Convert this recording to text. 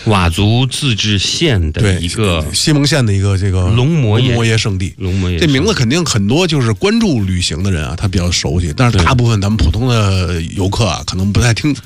佤族自治县的一个西蒙县的一个这个龙摩耶圣地。 龙摩耶这名字肯定很多就是关注旅行的人啊，他比较熟悉，但是大部分咱们普通的游客啊，可能不太听